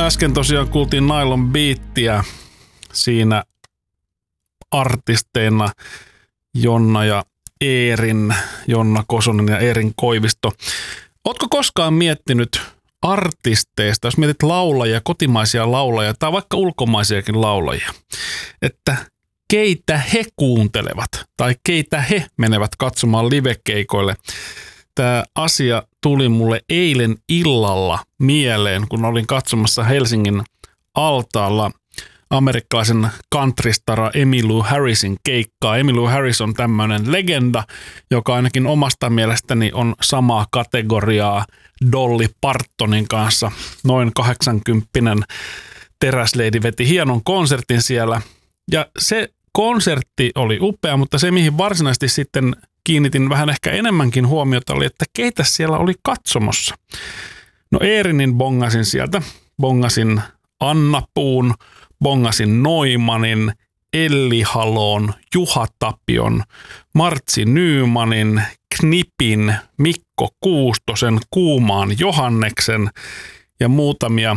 Äsken tosiaan kuultiin Nylon Beatia, siinä artisteina Jonna ja Eerin, Jonna Kosonen ja Eerin Koivisto. Ootko koskaan miettinyt artisteista, jos mietit laulajia, kotimaisia laulajia tai vaikka ulkomaisiakin laulajia, että keitä he kuuntelevat tai keitä he menevät katsomaan livekeikoille? Tämä asia tuli mulle eilen illalla mieleen, kun olin katsomassa Helsingin altaalla amerikkalaisen countrystara Emmylou Harrisin keikkaa. Emmylou Harris on tämmöinen legenda, joka ainakin omasta mielestäni on samaa kategoriaa Dolly Partonin kanssa. Noin 80-vuotias teräsleidi veti hienon konsertin siellä. Ja se konsertti oli upea, mutta se mihin varsinaisesti sitten kiinnitin vähän ehkä enemmänkin huomiota oli, että keitä siellä oli katsomossa. No Eerinin bongasin sieltä, bongasin Anna Puun, bongasin Noimanin, Elli Halon, Juha Tapion, Martsi Nymanin, Knipin, Mikko Kuustosen, Kuumaan Johanneksen ja muutamia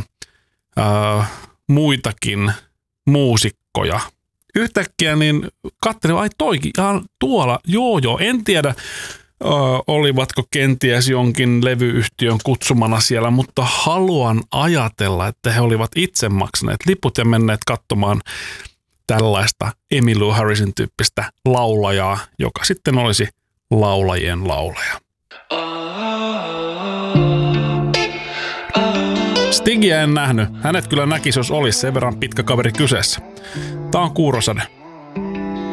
muitakin muusikkoja. Yhtäkkiä niin katselin, ai toikin, ihan tuolla, joo, en tiedä olivatko kenties jonkin levyyhtiön kutsumana siellä, mutta haluan ajatella, että he olivat itse maksaneet liput ja menneet katsomaan tällaista Emmylou Harrisin tyyppistä laulajaa, joka sitten olisi laulajien laulaja. Stigiä en nähnyt. Hänet kyllä näkisi, jos olisi sen verran pitkä kaveri kyseessä. Tää on Kuurosade.